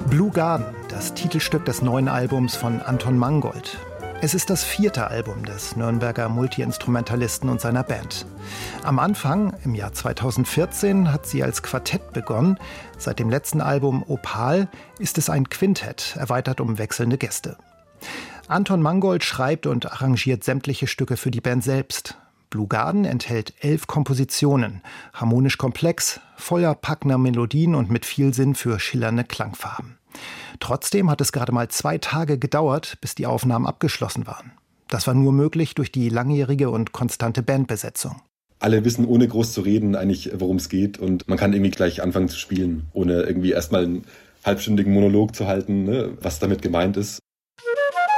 Blue Garden, das Titelstück des neuen Albums von Anton Mangold. Es ist das 4. Album des Nürnberger Multiinstrumentalisten und seiner Band. Am Anfang, im Jahr 2014, hat sie als Quartett begonnen. Seit dem letzten Album Opal ist es ein Quintett, erweitert um wechselnde Gäste. Anton Mangold schreibt und arrangiert sämtliche Stücke für die Band selbst. Blue Garden enthält 11 Kompositionen, harmonisch komplex, voller packender Melodien und mit viel Sinn für schillernde Klangfarben. Trotzdem hat es gerade mal 2 Tage gedauert, bis die Aufnahmen abgeschlossen waren. Das war nur möglich durch die langjährige und konstante Bandbesetzung. Alle wissen, ohne groß zu reden, eigentlich, worum es geht, und man kann irgendwie gleich anfangen zu spielen, ohne irgendwie erstmal einen halbstündigen Monolog zu halten, ne, was damit gemeint ist.